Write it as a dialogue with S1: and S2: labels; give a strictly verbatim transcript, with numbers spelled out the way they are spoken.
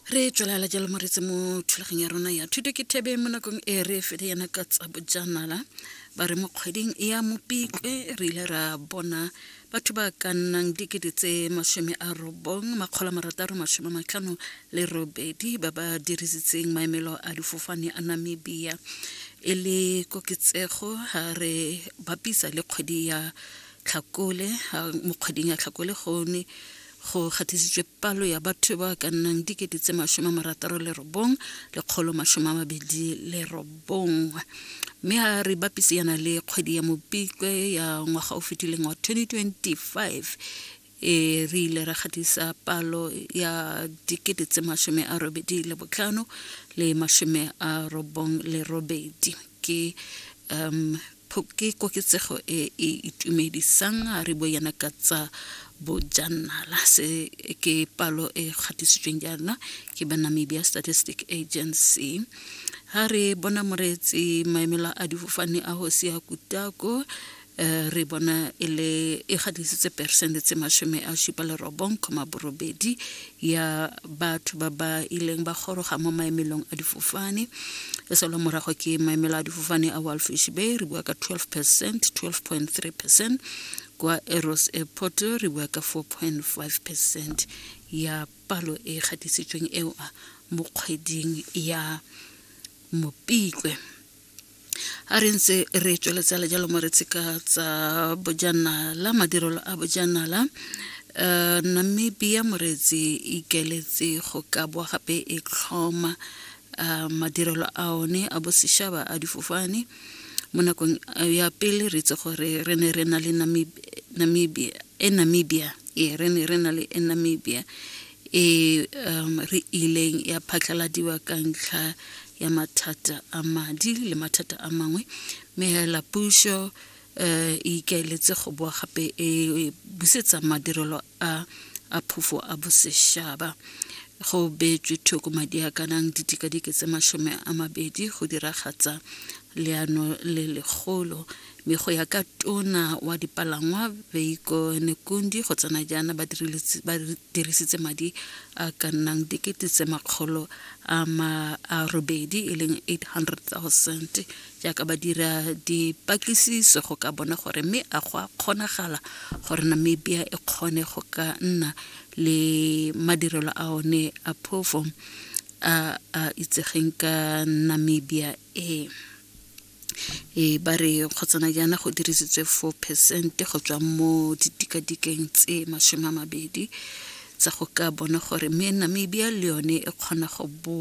S1: Re tswela la jalo moretsi mo thulageng ya rona ya thuto ke thebe mo nakong e re fete yana ka tsa bojanala ba re mo kgweding ya Mopitlwe re ile ra bona batho ba ka nnang dikete tse mashome a robong makgolo a marataro mashome a matlhano le robedi ba ba dirisitseng maemelo a difofane a Namibia e le koketsego ha re bapisa le kgwedi ya Tlhakole mo kgweding ya Tlhakole gone go gatisitswe palo ya batho ba ka nnang dikete tse mashome a marataro le robong le kgolo mashome a mabedi le robong mme ha re bapisiana le kgwedi ya Mopitlwe ya ngwaga o fetileng wa twenty twenty-five e re ile ra gatisa palo ya dikete tse mashome a robedi le botlhano le mashome a robong le robedi ke um ke koketsego e itumedisang a re boyana ka tsa bojanala se ke palo e gatisitsweng jana ke ba Namibia Statistic Agency ha re bona moretsi maemela a difofane a Hosi ya Kutako Uh, re bona ele e gatisitse persente tse mashome a supa le robong koma borobedi ya batho ba ba ileng ba goroga mo maemelong a difofane e sala morago ke maemela a difofane a Walfish Bay re bua ka twelve percent twelve point three percent kwa Eros Airport re bua ka four point five percent ya palo e gatisitsweng eo mo kgweding ya Mopitlwe a re ntse re tsweletsa le jalo moretsi ka tsa bojanala madirelo a bojanala uh, Namibia moretsi ikeletse go ka bua gape e tlhoma uh, madirelo a one a bosishaba a difofane mo nakong ya pele re tse gore re ne re na le Namibia e Namibia e re ne re na le e Namibia e um, re ileng ya phatlaladiwa ka ntlha ya mathata a madi le mathata a mangwe me la puso uh, e kaeletse go bua gape e busetsa madirelo a a phofo a boseshaba go betswe thoko madi a kanang ditikadike tse mashome a mabedi go diragatsa leano le legolo me go ya ka tona wa dipalangwa Veiko Nekundi go tsana jana ba dirisitse madi a kanang dikete tse makgolo a ma a robedi e leng eight hundred thousand jaaka ba dira dipatlisiso go ka bona gore me a go kgonagala gore Namibia e kgone go ka nna le madirelo a one a phofo a a itsegeng ka Namibia e e ba re kgotsana jana go dirisitswe four percent go tswa mo ditikadikeng tse mashome a mabedi tsa go ka bona gore me Namibia le yone e kgona go